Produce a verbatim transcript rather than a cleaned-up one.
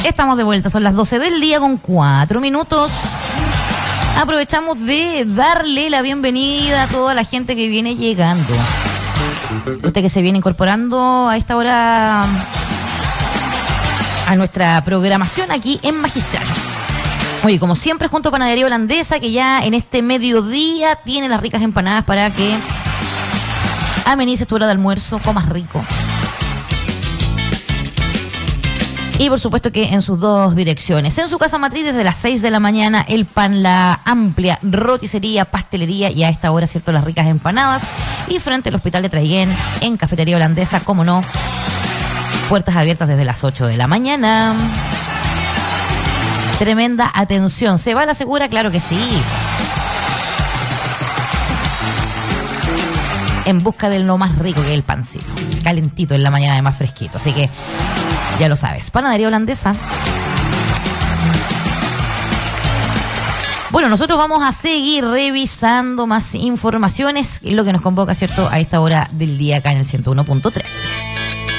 Estamos de vuelta, son las doce del día con cuatro minutos. Aprovechamos de darle la bienvenida a toda la gente que viene llegando. Usted que se viene incorporando a esta hora a nuestra programación aquí en Magistral. Oye, como siempre, junto a Panadería Holandesa, que ya en este mediodía tiene las ricas empanadas para que amenices tu hora de almuerzo, comas rico. Y por supuesto que en sus dos direcciones. En su casa matriz desde las seis de la mañana, el pan, la amplia roticería, pastelería y a esta hora, cierto, las ricas empanadas. Y frente al Hospital de Traiguén, en Cafetería Holandesa, como no, puertas abiertas desde las ocho de la mañana. Tremenda atención. ¿Se va a la segura? Claro que sí. En busca de lo más rico, que es el pancito. Calentito en la mañana, además fresquito. Así que ya lo sabes. Panadería Holandesa. Bueno, nosotros vamos a seguir revisando más informaciones, lo que nos convoca, ¿cierto?, a esta hora del día acá en el ciento uno punto tres.